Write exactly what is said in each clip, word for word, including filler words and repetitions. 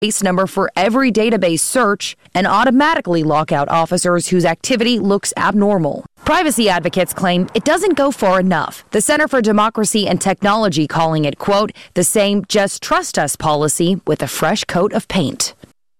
base number for every database search, and automatically lock out officers whose activity looks abnormal. Privacy advocates claim it doesn't go far enough. The Center for Democracy and Technology calling it, quote, the same just trust us policy with a fresh coat of paint.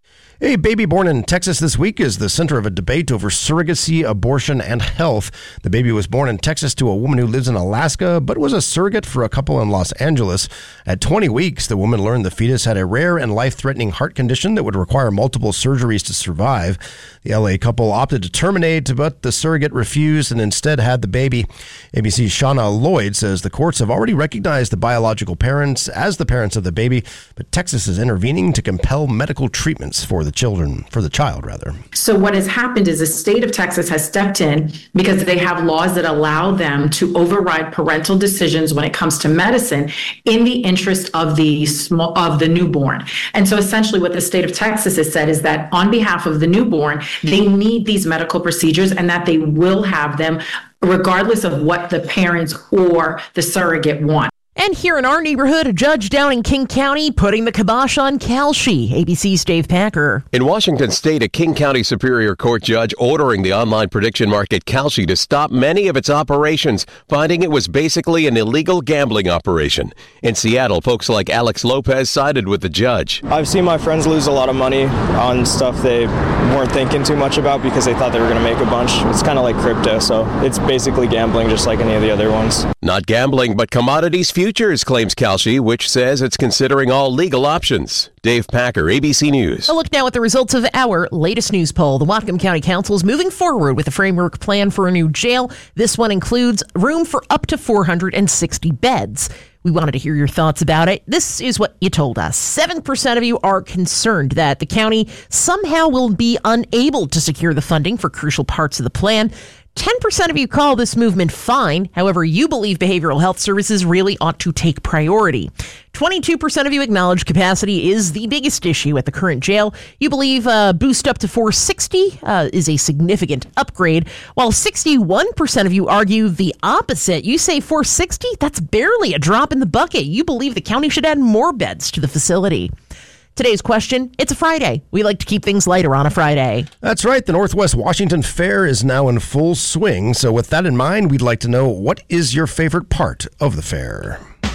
A baby born in Texas this week is the center of a debate over surrogacy, abortion, and health. The baby was born in Texas to a woman who lives in Alaska, but was a surrogate for a couple in Los Angeles. At twenty weeks, the woman learned the fetus had a rare and life-threatening heart condition that would require multiple surgeries to survive. The L A couple opted to terminate, but the surrogate refused and instead had the baby. A B C's Shauna Lloyd says the courts have already recognized the biological parents as the parents of the baby, but Texas is intervening to compel medical treatments for the children, for the child, rather. So what has happened is the state of Texas has stepped in because they have laws that allow them to override parental decisions when it comes to medicine in the interest of the small, of the newborn. And so essentially what the state of Texas has said is that on behalf of the newborn, they need these medical procedures and that they will have them regardless of what the parents or the surrogate want. And here in our neighborhood, a judge down in King County putting the kibosh on Kalshi. A B C's Dave Packer. In Washington State, a King County Superior Court judge ordering the online prediction market Kalshi to stop many of its operations, finding it was basically an illegal gambling operation. In Seattle, folks like Alex Lopez sided with the judge. I've seen my friends lose a lot of money on stuff they weren't thinking too much about because they thought they were going to make a bunch. It's kind of like crypto, so it's basically gambling just like any of the other ones. Not gambling, but commodities futures, claims Kalshi, which says it's considering all legal options. Dave Packer, A B C News. A look now at the results of our latest news poll. The Whatcom County Council is moving forward with a framework plan for a new jail. This one includes room for up to four hundred sixty beds. We wanted to hear your thoughts about it. This is what you told us. seven percent of you are concerned that the county somehow will be unable to secure the funding for crucial parts of the plan. ten percent of you call this movement fine. However, you believe behavioral health services really ought to take priority. twenty-two percent of you acknowledge capacity is the biggest issue at the current jail. You believe a boost up to four sixty uh, is a significant upgrade, while sixty-one percent of you argue the opposite. You say four sixty? That's barely a drop in the bucket. You believe the county should add more beds to the facility. Today's question, it's a Friday. We like to keep things lighter on a Friday. That's right. The Northwest Washington Fair is now in full swing. So with that in mind, we'd like to know, what is your favorite part of the fair?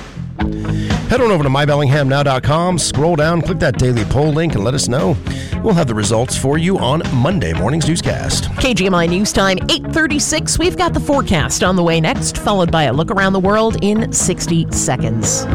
Head on over to my bellingham now dot com, scroll down, click that daily poll link, and let us know. We'll have the results for you on Monday morning's newscast. K G M I News Time, eight thirty-six. We've got the forecast on the way next, followed by a look around the world in sixty seconds.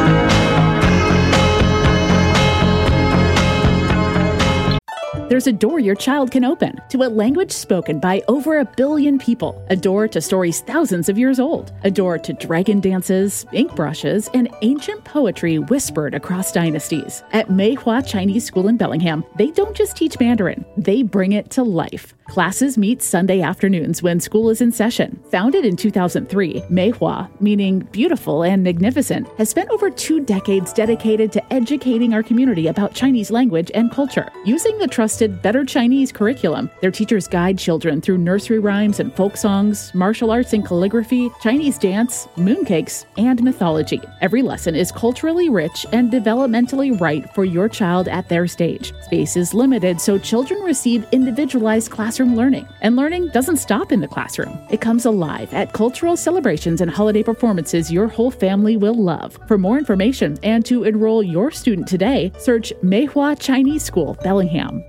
There's a door your child can open to a language spoken by over a billion people. A door to stories thousands of years old. A door to dragon dances, ink brushes, and ancient poetry whispered across dynasties. At Meihua Chinese School in Bellingham, they don't just teach Mandarin, they bring it to life. Classes meet Sunday afternoons when school is in session. Founded in two thousand three, Meihua, meaning beautiful and magnificent, has spent over two decades dedicated to educating our community about Chinese language and culture. Using the trusted Better Chinese curriculum, their teachers guide children through nursery rhymes and folk songs, martial arts and calligraphy, Chinese dance, mooncakes, and mythology. Every lesson is culturally rich and developmentally right for your child at their stage. Space is limited, so children receive individualized classroom learning. And learning doesn't stop in the classroom. It comes alive at cultural celebrations and holiday performances your whole family will love. For more information and to enroll your student today, search Meihua Chinese School, Bellingham.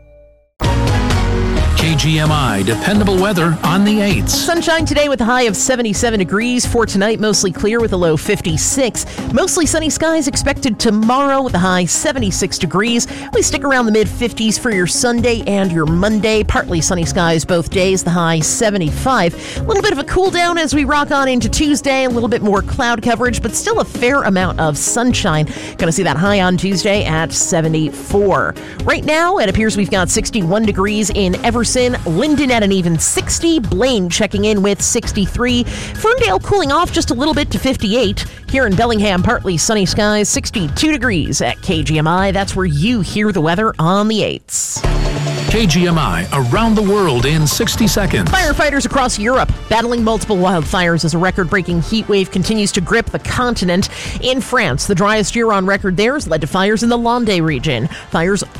K G M I dependable weather on the eights. Sunshine today with a high of seventy-seven degrees. For tonight, mostly clear with a low fifty-six. Mostly sunny skies expected tomorrow with a high seventy-six degrees. We stick around the mid fifties for your Sunday and your Monday. Partly sunny skies both days, the high seventy-five. A little bit of a cool down as we rock on into Tuesday. A little bit more cloud coverage, but still a fair amount of sunshine. Going to see that high on Tuesday at seventy-four. Right now, it appears we've got sixty-one degrees in Everson. Linden at an even sixty. Blaine checking in with sixty-three. Ferndale cooling off just a little bit to fifty-eight. Here in Bellingham, partly sunny skies, sixty-two degrees at K G M I. That's where you hear the weather on the eights. K G M I around the world in sixty seconds. Firefighters across Europe battling multiple wildfires as a record-breaking heat wave continues to grip the continent. In France, the driest year on record there has led to fires in the Landes region. Fires